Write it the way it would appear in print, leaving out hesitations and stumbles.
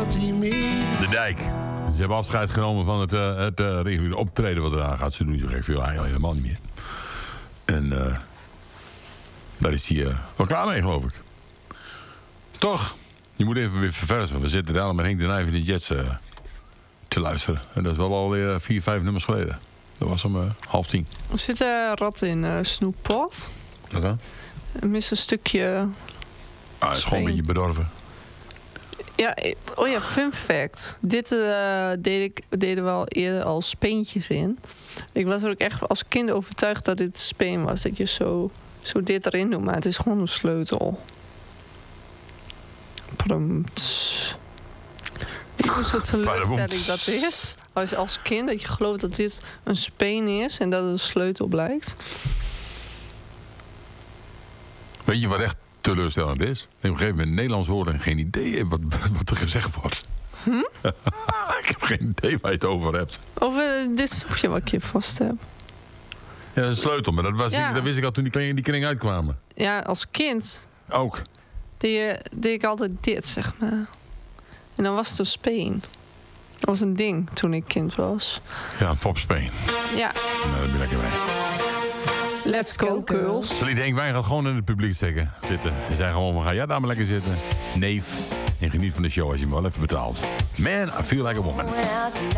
De Dijk. Ze hebben afscheid genomen van het reguliere optreden wat eraan gaat. Ze doen niet zo gek veel, eigenlijk helemaal niet meer. En daar is hij wel klaar mee, geloof ik. Toch? Je moet even weer verversen. We zitten daar met Henk de Nijf in de Jets te luisteren. En dat is wel alweer 4, 5 nummers geleden. Dat was om 9:30. Er zitten ratten in Snoeppot. Wat dan? Ik mis een stukje... Het is gewoon een beetje bedorven. Ja, fun fact. Dit deden we al eerder als speentjes in. Ik was er ook echt als kind overtuigd dat dit speen was. Dat je zo dit erin doet, maar het is gewoon een sleutel. Hoe zo teleurstelling dat is. Als kind dat je gelooft dat dit een speen is en dat het een sleutel blijkt. Weet je wat echt teleurstellend is? Op een gegeven moment Nederlands woorden en geen idee wat er gezegd wordt. Ik heb geen idee waar je het over hebt. Over dit snoepje wat ik hier vast heb. Ja, een sleutel, maar dat wist ik al toen die kring uitkwamen. Ja, als kind Ook. deed ik altijd dit, zeg maar. En dan was het een speen. Dat was een ding toen ik kind was. Ja, een popspeen. Ja. Nou, daar ben ik lekker bij. Let's go, girls. Stel je denkt, wij gaan gewoon in het publiek zitten. En zijn gewoon van, ja, daar maar lekker zitten. Neef. En geniet van de show als je hem wel even betaalt. Man, I feel like a woman.